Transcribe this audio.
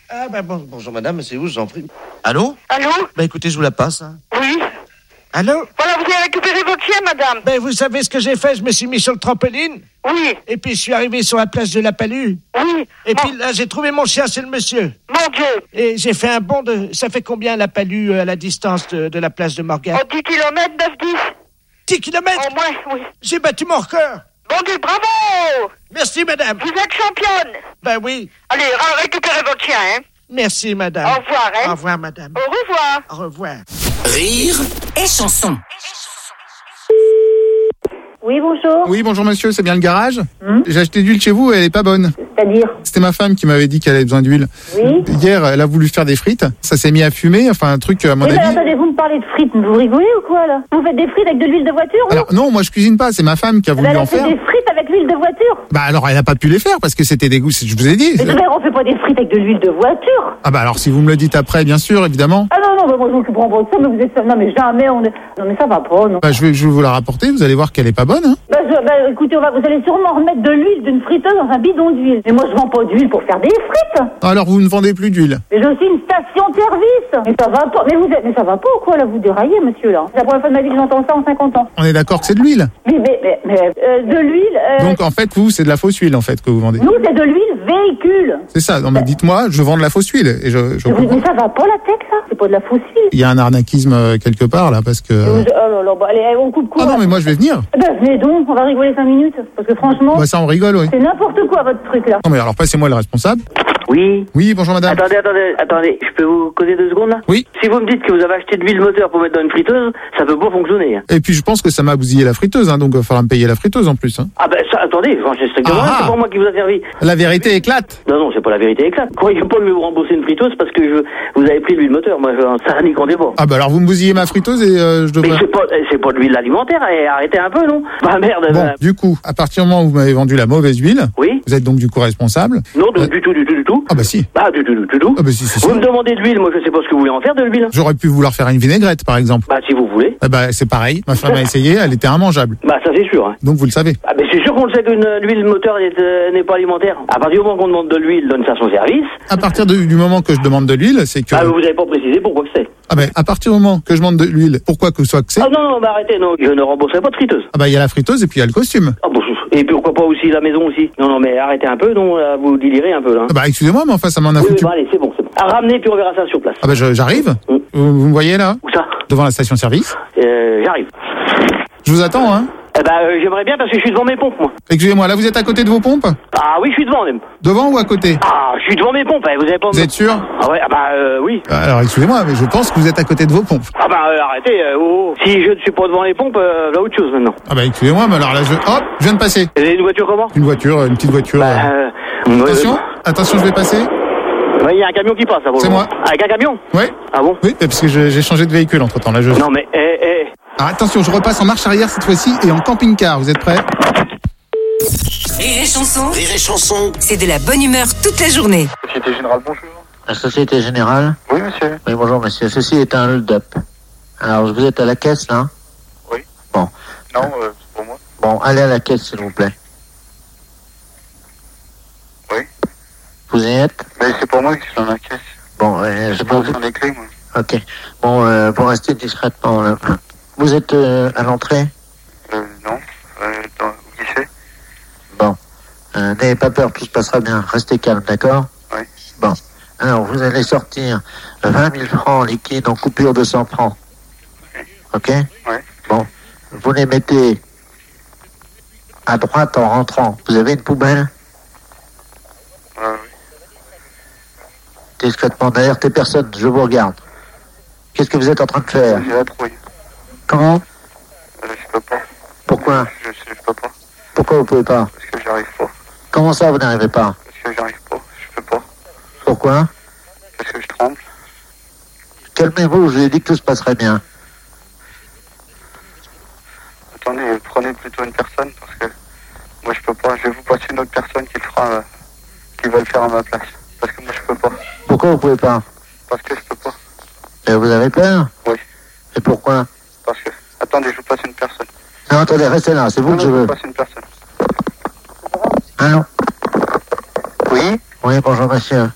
Ah bonjour madame, c'est où, je vous en prie. Allô? Allô? Écoutez, je vous la passe. Hein. Oui. Allô? Voilà, vous avez récupéré votre chien, madame. Vous savez ce que j'ai fait? Je me suis mis sur le trampoline. Oui. Et puis je suis arrivé sur la place de la Palue. Oui. Et puis là, j'ai trouvé mon chien, c'est le monsieur. Mon Dieu. Et j'ai fait un bond de... Ça fait combien la Palue à la distance de la place de Morgane? 10 km, 9-10. 10 kilomètres? Au moins, oui. J'ai battu mon record. Bon Dieu, bravo. Merci madame. Vous êtes championne. Oui. Allez, récupérez votre chien, hein. Merci madame. Au revoir, hein. Au revoir madame. Au revoir. Au revoir. Rire et chanson. Oui, bonjour. Oui, bonjour monsieur, c'est bien le garage? J'ai acheté de l'huile chez vous, elle est pas bonne. C'est-à-dire? C'était ma femme qui m'avait dit qu'elle avait besoin d'huile. Oui. Hier, elle a voulu faire des frites, ça s'est mis à fumer, enfin un truc à mon Oui, avis. attendez, vous me parlez de frites, vous rigolez ou quoi, là? Vous faites des frites avec de l'huile de voiture, vous? Alors non, moi je cuisine pas, c'est ma femme qui a voulu Elle en a fait faire. des frites avec l'huile de voiture? Alors elle a pas pu les faire parce que c'était des goûts, je vous ai dit. Mais on fait pas des frites avec de l'huile de voiture. Alors si vous me le dites après, bien sûr, évidemment. Ah non, moi je m'occuperai pas de ça, mais vous êtes... Non, mais jamais on est... Non, mais ça va pas, non. Je vais vous la rapporter, vous allez voir qu'elle est pas bonne. Hein. Écoutez, vous allez sûrement remettre de l'huile d'une friteuse dans un bidon d'huile. Mais moi je vends pas d'huile pour faire des frites. Alors vous ne vendez plus d'huile. Mais j'ai aussi une station-service. Mais ça va pas. Mais ça va pas ou quoi, là, vous déraillez, monsieur, là? C'est la première fois de ma vie que j'entends ça en 50 ans. On est d'accord que c'est de l'huile. Mais de l'huile... Donc en fait, vous, c'est de la fausse huile en fait que vous vendez. Nous, c'est de l'huile véhicule. C'est ça, non mais dites-moi, je vends de la fausse huile. Et Mais ça va pas la tête, ça? C'est pas de la fausse huile. Il y a un arnaquisme quelque part là, parce que... Oh là là, allez, on coupe court. Ah non, mais moi je vais venir. Venez donc, on va rigoler 5 minutes. Parce que franchement... Ça on rigole, oui. C'est n'importe quoi, votre truc, là. Non mais alors passez-moi le responsable. Oui. Oui, bonjour madame. Attendez, je peux vous causer 2 secondes là? Oui. Si vous me dites que vous avez acheté de l'huile moteur pour mettre dans une friteuse, ça peut pas fonctionner. Hein. Et puis je pense que ça m'a bousillé la friteuse, donc il va falloir me payer la friteuse en plus. Hein. Ça, attendez, c'est strictement rien, c'est pas moi qui vous a servi. La vérité éclate. Non, c'est pas la vérité éclate. Croyez pas que je vais vous rembourser une friteuse parce que vous avez pris de l'huile moteur, moi ça n'y comptez pas. Alors vous me bousillez ma friteuse et je devrais... Mais c'est pas de l'huile alimentaire, arrêtez un peu, non? Merde. Bon, du coup, à partir du moment où vous m'avez vendu la mauvaise huile, oui. Vous êtes donc du coup responsable. Non, du tout. Si. Du tout. Si, c'est vous sûr. me demandez de l'huile, moi je sais pas ce que vous voulez en faire de l'huile. J'aurais pu vouloir faire une vinaigrette par exemple. Si vous voulez. C'est pareil, ma femme a essayé, elle était immangeable. Ça c'est sûr. Hein. Donc vous le savez. Mais c'est sûr qu'on le sait qu'une l'huile moteur n'est pas alimentaire. À partir du moment qu'on demande de l'huile dans une station-service. À partir du moment que je demande de l'huile, c'est que... vous avez pas précisé pourquoi que c'est. À partir du moment que je demande de l'huile, pourquoi que ce soit que c'est... Non, arrêtez, non, je ne rembourserai pas de friteuse. Il y a la friteuse et puis il y a le costume. Et pourquoi pas aussi la maison aussi. Non, mais arrêtez un peu, non, là, vous délirez un peu, là. Excusez-moi, mais enfin, ça m'en a foutu. Allez, c'est bon. Ramenez, puis on verra ça sur place. J'arrive. Vous me voyez, là? Où ça? Devant la station-service. J'arrive. Je vous attends, hein. J'aimerais bien parce que je suis devant mes pompes, moi. Excusez-moi, là, vous êtes à côté de vos pompes? Oui, je suis devant, même. Devant ou à côté? Je suis devant mes pompes, vous avez pas... Vous êtes sûr? Oui. Alors, excusez-moi, mais je pense que vous êtes à côté de vos pompes. Arrêtez, Si je ne suis pas devant les pompes, là, autre chose, maintenant. Excusez-moi, mais alors là, je viens de passer. Vous avez une voiture comment? Une petite voiture. Attention, je vais passer. Il y a un camion qui passe, là. C'est moi. Avec un camion? Oui. Ah bon? Oui, parce que j'ai changé de véhicule entre-temps, là, Non, mais, attention, je repasse en marche arrière cette fois-ci et en camping-car. Vous êtes prêts? Rire et chanson. C'est de la bonne humeur toute la journée. Société Générale, bonjour. La Société Générale? Oui, monsieur. Oui, bonjour, monsieur. Ceci est un hold-up. Alors, vous êtes à la caisse, là? Oui. Bon. Non, c'est pour moi. Bon, allez à la caisse, s'il vous plaît. Oui. Vous y êtes? Mais c'est pour moi qui suis dans la caisse. Bon, je peux vous... des clés, moi. Ok. Bon, pour rester discrètement, là. Vous êtes à l'entrée? Non. Au guichet. Bon. N'ayez pas peur, tout se passera bien. Restez calme, d'accord? Oui. Bon. Alors, vous allez sortir 20 000 francs liquides en coupure de 100 francs. Ok? Oui. Bon. Vous les mettez à droite en rentrant. Vous avez une poubelle? Oui. Discrètement. Derrière tes personnes, je vous regarde. Qu'est-ce que vous êtes en train de faire? J'ai la trouille. Comment? Je peux pas. Pourquoi? Je peux pas. Pourquoi vous pouvez pas? Parce que j'arrive pas. Comment ça, vous n'arrivez pas? Parce que j'arrive pas. Je peux pas. Pourquoi? Parce que je tremble. Calmez-vous, je vous ai dit que tout se passerait bien. Attendez, prenez plutôt une personne parce que moi je peux pas. Je vais vous passer une autre personne qui va le faire à ma place. Parce que moi je peux pas. Pourquoi vous pouvez pas? Parce que je peux pas. Et vous avez peur? Oui. Et pourquoi? Parce que... Attendez, je vous passe une personne. Non, attendez, restez là, c'est vous que je veux. Je vous passe une personne. Allô? Oui? Oui, bonjour monsieur.